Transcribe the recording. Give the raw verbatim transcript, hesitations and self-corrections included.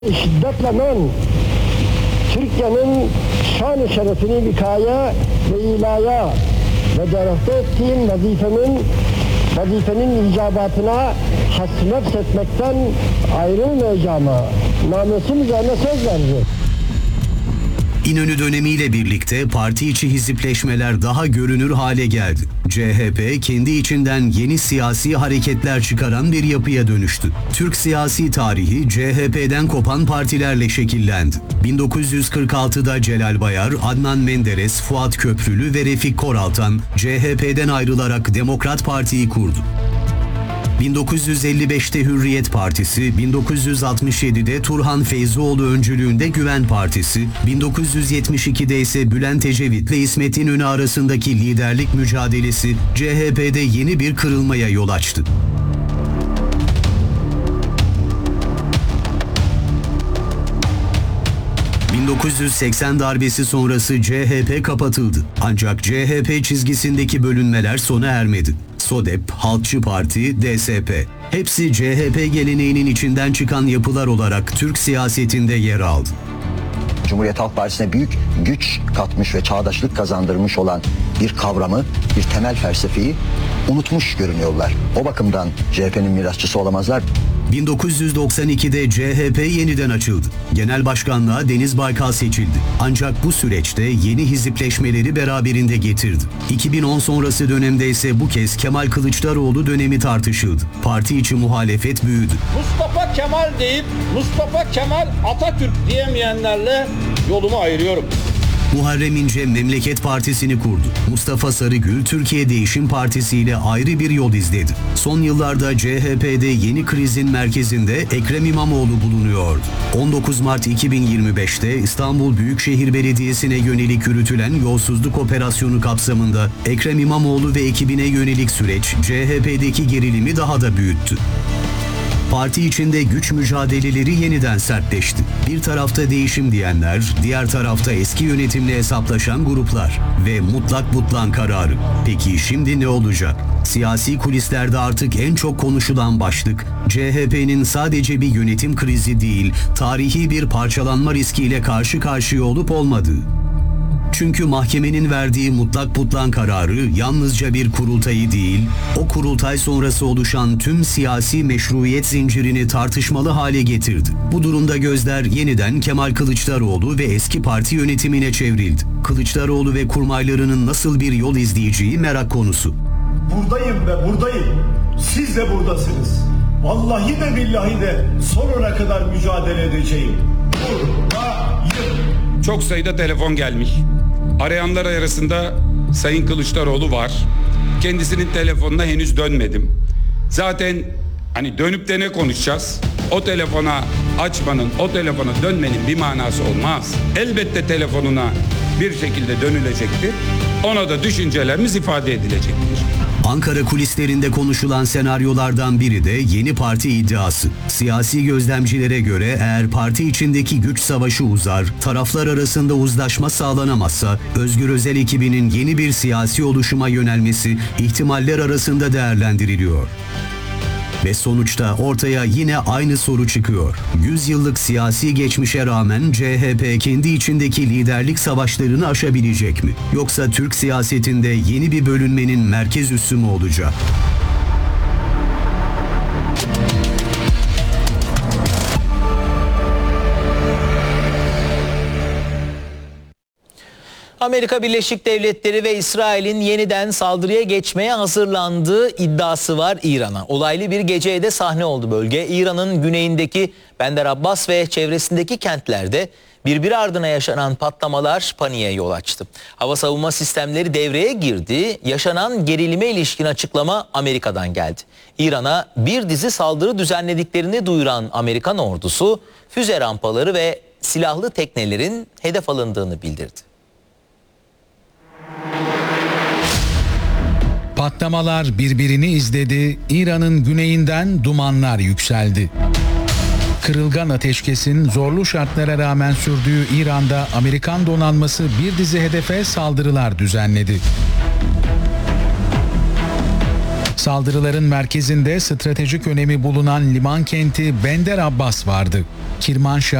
Şiddetle men Türkiye'nin şan-ı şerefini vikaya ve ilaya ve derefte ettiğim vazifemin vazifenin icabatına hasnefs etmekten ayrılmayacağıma namusum üzerine söz verdi. İnönü dönemiyle birlikte parti içi hizipleşmeler daha görünür hale geldi. C H P kendi içinden yeni siyasi hareketler çıkaran bir yapıya dönüştü. Türk siyasi tarihi C H P'den kopan partilerle şekillendi. bin dokuz yüz kırk altıda Celal Bayar, Adnan Menderes, Fuat Köprülü ve Refik Koraltan C H P'den ayrılarak Demokrat Parti'yi kurdu. bin dokuz yüz elli beşte Hürriyet Partisi, bin dokuz yüz altmış yedide Turhan Feyzioğlu öncülüğünde Güven Partisi, bin dokuz yüz yetmiş ikide ise Bülent Ecevit ve İsmet İnönü arasındaki liderlik mücadelesi C H P'de yeni bir kırılmaya yol açtı. bin dokuz yüz seksen darbesi sonrası C H P kapatıldı. Ancak C H P çizgisindeki bölünmeler sona ermedi. SODEP, Halkçı Parti, D S P. Hepsi C H P geleneğinin içinden çıkan yapılar olarak Türk siyasetinde yer aldı. Cumhuriyet Halk Partisi'ne büyük güç katmış ve çağdaşlık kazandırmış olan bir kavramı, bir temel felsefeyi unutmuş görünüyorlar. O bakımdan C H P'nin mirasçısı olamazlar. bin dokuz yüz doksan ikide C H P yeniden açıldı. Genel başkanlığa Deniz Baykal seçildi. Ancak bu süreçte yeni hizipleşmeleri beraberinde getirdi. iki bin on sonrası dönemde ise bu kez Kemal Kılıçdaroğlu dönemi tartışıldı. Parti içi muhalefet büyüdü. Mustafa Kemal deyip Mustafa Kemal Atatürk diyemeyenlerle yolumu ayırıyorum. Muharrem İnce Memleket Partisi'ni kurdu. Mustafa Sarıgül Türkiye Değişim Partisi ile ayrı bir yol izledi. Son yıllarda C H P'de yeni krizin merkezinde Ekrem İmamoğlu bulunuyordu. on dokuz Mart iki bin yirmi beşte İstanbul Büyükşehir Belediyesi'ne yönelik yürütülen yolsuzluk operasyonu kapsamında Ekrem İmamoğlu ve ekibine yönelik süreç C H P'deki gerilimi daha da büyüttü. Parti içinde güç mücadeleleri yeniden sertleşti. Bir tarafta değişim diyenler, diğer tarafta eski yönetimle hesaplaşan gruplar ve mutlak butlan kararı. Peki şimdi ne olacak? Siyasi kulislerde artık en çok konuşulan başlık, C H P'nin sadece bir yönetim krizi değil, tarihi bir parçalanma riskiyle karşı karşıya olup olmadığı. Çünkü mahkemenin verdiği mutlak butlan kararı yalnızca bir kurultayı değil, o kurultay sonrası oluşan tüm siyasi meşruiyet zincirini tartışmalı hale getirdi. Bu durumda gözler yeniden Kemal Kılıçdaroğlu ve eski parti yönetimine çevrildi. Kılıçdaroğlu ve kurmaylarının nasıl bir yol izleyeceği merak konusu. Buradayım ve buradayım. Siz de buradasınız. Vallahi de billahi de sonuna kadar mücadele edeceğim. Buradayım. Çok sayıda telefon gelmiş. Arayanlar arasında Sayın Kılıçdaroğlu var. Kendisinin telefonuna henüz dönmedim. Zaten hani dönüp de ne konuşacağız? O telefona açmanın, o telefona dönmenin bir manası olmaz. Elbette telefonuna bir şekilde dönülecektir. Ona da düşüncelerimiz ifade edilecektir. Ankara kulislerinde konuşulan senaryolardan biri de yeni parti iddiası. Siyasi gözlemcilere göre eğer parti içindeki güç savaşı uzar, taraflar arasında uzlaşma sağlanamazsa Özgür Özel ekibinin yeni bir siyasi oluşuma yönelmesi ihtimaller arasında değerlendiriliyor. Ve sonuçta ortaya yine aynı soru çıkıyor. yüz yıllık siyasi geçmişe rağmen C H P kendi içindeki liderlik savaşlarını aşabilecek mi? Yoksa Türk siyasetinde yeni bir bölünmenin merkez üssü mü olacak? Amerika Birleşik Devletleri ve İsrail'in yeniden saldırıya geçmeye hazırlandığı iddiası var İran'a. Olaylı bir geceye de sahne oldu bölge. İran'ın güneyindeki Bender Abbas ve çevresindeki kentlerde birbiri ardına yaşanan patlamalar paniğe yol açtı. Hava savunma sistemleri devreye girdi. Yaşanan gerilime ilişkin açıklama Amerika'dan geldi. İran'a bir dizi saldırı düzenlediklerini duyuran Amerikan ordusu füze rampaları ve silahlı teknelerin hedef alındığını bildirdi. Patlamalar birbirini izledi, İran'ın güneyinden dumanlar yükseldi. Kırılgan ateşkesin zorlu şartlara rağmen sürdüğü İran'da Amerikan donanması bir dizi hedefe saldırılar düzenledi. Saldırıların merkezinde stratejik önemi bulunan liman kenti Bender Abbas vardı. Kirmanşah